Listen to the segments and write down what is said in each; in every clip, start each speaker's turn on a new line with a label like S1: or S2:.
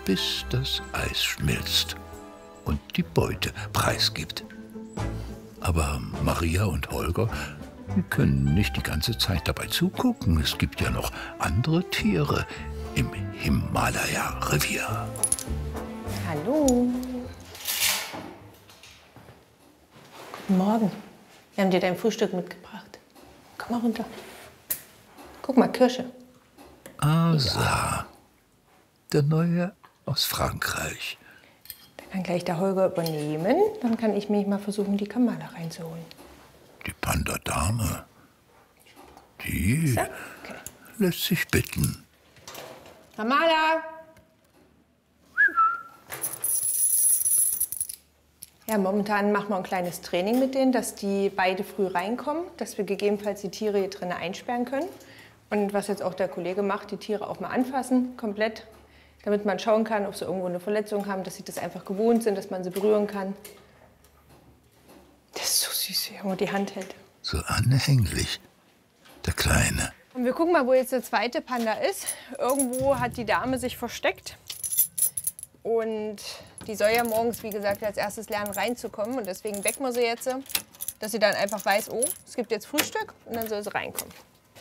S1: bis das Eis schmilzt und die Beute preisgibt. Aber Maria und Holger, die können nicht die ganze Zeit dabei zugucken. Es gibt ja noch andere Tiere im Himalaya-Revier.
S2: Hallo. Guten Morgen. Wir haben dir dein Frühstück mitgebracht. Komm mal runter. Guck mal, Kirsche.
S1: Asa, der Neue aus Frankreich.
S2: Da kann gleich der Holger übernehmen. Dann kann ich mich mal versuchen, die Kamala reinzuholen.
S1: Die Panda-Dame, die
S2: So? Okay.
S1: lässt sich bitten.
S2: Kamala! Ja, momentan machen wir ein kleines Training mit denen, dass die beide früh reinkommen, dass wir gegebenenfalls die Tiere hier drinnen einsperren können. Und was jetzt auch der Kollege macht, die Tiere auch mal anfassen, komplett, damit man schauen kann, ob sie irgendwo eine Verletzung haben, dass sie das einfach gewohnt sind, dass man sie berühren kann. Das ist so süß, wie er die Hand hält.
S1: So anhänglich, der Kleine.
S2: Und wir gucken mal, wo jetzt der zweite Panda ist. Irgendwo hat die Dame sich versteckt. Und die soll ja morgens, wie gesagt, als erstes lernen reinzukommen. Und deswegen wecken wir sie jetzt, dass sie dann einfach weiß, oh, es gibt jetzt Frühstück und dann soll sie reinkommen.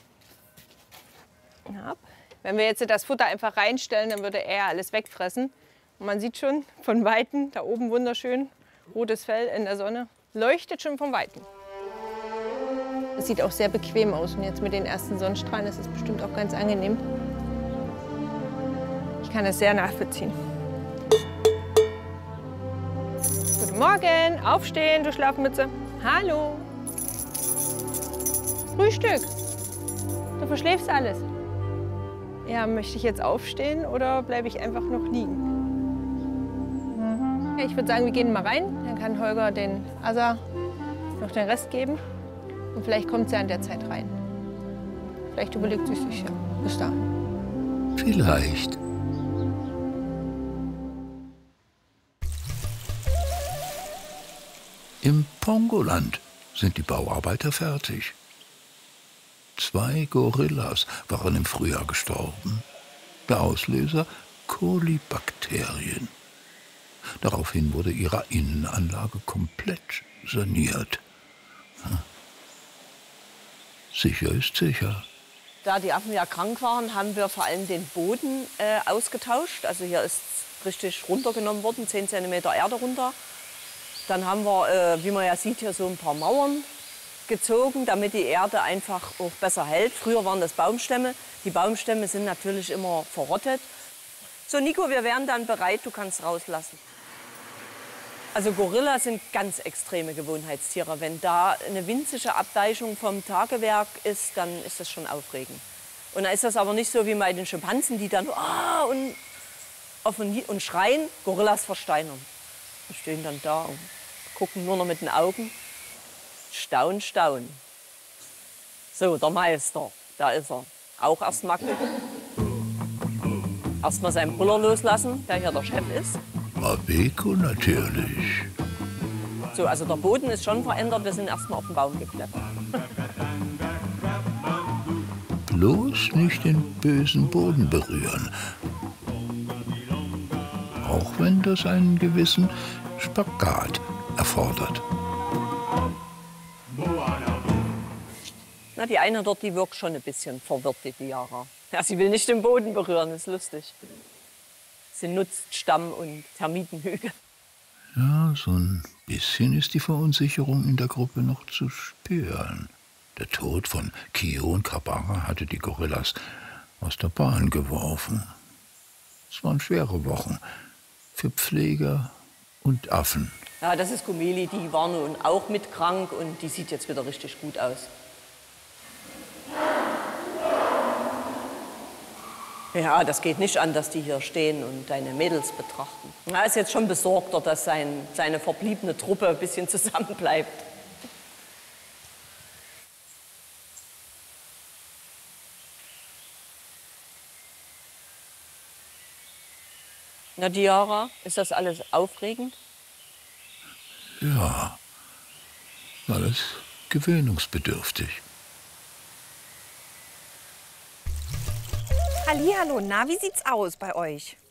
S2: Ja. Wenn wir jetzt das Futter einfach reinstellen, dann würde er alles wegfressen. Und man sieht schon von Weitem, da oben wunderschön, rotes Fell in der Sonne, leuchtet schon von Weitem. Es sieht auch sehr bequem aus und jetzt mit den ersten Sonnenstrahlen ist es bestimmt auch ganz angenehm. Ich kann das sehr nachvollziehen. Guten Morgen, aufstehen, du Schlafmütze. Hallo. Frühstück. Du verschläfst alles. Ja, möchte ich jetzt aufstehen oder bleibe ich einfach noch liegen? Ja, ich würde sagen, wir gehen mal rein. Dann kann Holger den Asa noch den Rest geben. Und vielleicht kommt sie an der Zeit rein. Vielleicht überlegt sie sich ja. Bis da.
S1: Vielleicht. Im Pongoland sind die Bauarbeiter fertig. 2 Gorillas waren im Frühjahr gestorben. Der Auslöser: Kolibakterien. Daraufhin wurde ihre Innenanlage komplett saniert. Sicher ist sicher.
S3: Da die Affen ja krank waren, haben wir vor allem den Boden ausgetauscht. Also hier ist richtig runtergenommen worden, 10 cm Erde runter. Dann haben wir, wie man ja sieht, hier so ein paar Mauern gezogen, damit die Erde einfach auch besser hält. Früher waren das Baumstämme. Die Baumstämme sind natürlich immer verrottet. So, Nico, wir wären dann bereit, du kannst rauslassen. Also Gorillas sind ganz extreme Gewohnheitstiere. Wenn da eine winzige Abweichung vom Tagewerk ist, dann ist das schon aufregend. Und dann ist das aber nicht so wie bei den Schimpansen, die dann und schreien. Gorillas versteinern. Die stehen dann da und gucken nur noch mit den Augen. Staun, staun. So, der Meister, da ist er. Auch erst mal gucken. Erst mal seinen Brüller loslassen, der hier der Chef ist.
S1: Mabeko natürlich.
S3: So, also der Boden ist schon verändert, wir sind erst mal auf den Baum geklettert.
S1: Bloß nicht den bösen Boden berühren. Auch wenn das einen gewissen Spagat erfordert.
S3: Na, die eine dort, die wirkt schon ein bisschen verwirrt, die Diara. Ja, sie will nicht den Boden berühren, ist lustig. Sie nutzt Stamm und Termitenhügel.
S1: Ja, so ein bisschen ist die Verunsicherung in der Gruppe noch zu spüren. Der Tod von Kio und Kabara hatte die Gorillas aus der Bahn geworfen. Es waren schwere Wochen für Pfleger und Affen.
S3: Ja, das ist Gumeli, die war nun auch mit krank und die sieht jetzt wieder richtig gut aus. Ja, das geht nicht an, dass die hier stehen und deine Mädels betrachten. Er ist jetzt schon besorgter, dass seine verbliebene Truppe ein bisschen zusammenbleibt. Na, Diara, ist das alles aufregend?
S1: Ja, alles gewöhnungsbedürftig.
S4: Hallihallo, na, wie sieht's aus bei euch?